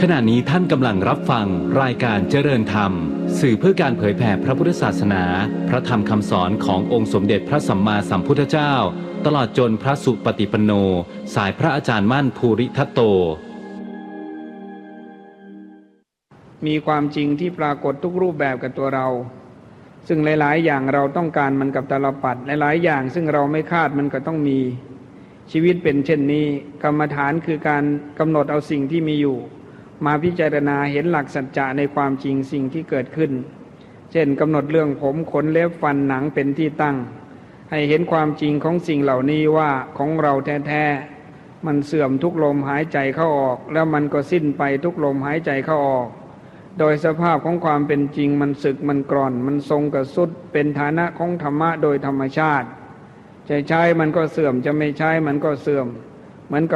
ขณะนี้ท่านกำลังรับฟังรายการเจริญธรรมสื่อเพื่อการเผยแผ่พระพุทธศาสนาพระธรรมคำสอนขององค์สมเด็จพระสัมมาสัมพุทธเจ้าตลอดจนพระสุปฏิปันโนสายพระอาจารย์มั่นภูริทัตโตมีความจริงที่ปรากฏทุกรูปแบบกับตัวเราซึ่งหลายๆอย่างเราต้องการมันกับตาลปัดหลายๆอย่างซึ่งเราไม่คาดมันก็ต้องมีชีวิตเป็นเช่นนี้กรรมฐานคือการกำหนดเอาสิ่งที่มีอยู่มาพิจารณาเห็นหลักสัจจะในความจริงสิ่งที่เกิดขึ้นเช่นกำหนดเรื่องผมขนเล็บฟันหนังเป็นที่ตั้งให้เห็นความจริงของสิ่งเหล่านี้ว่าของเราแท้ๆมันเสื่อมทุกลมหายใจเข้าออกแล้วมันก็สิ้นไปทุกลมหายใจเข้าออกโดยสภาพของความเป็นจริงมันสึกมันกร่อนมันทรงกระสุดเป็นฐานะของธรรมะโดยธรรมชาติจะใช้มันก็เสื่อมจะไม่ใช้มันก็เสื่อมเหมือนกับ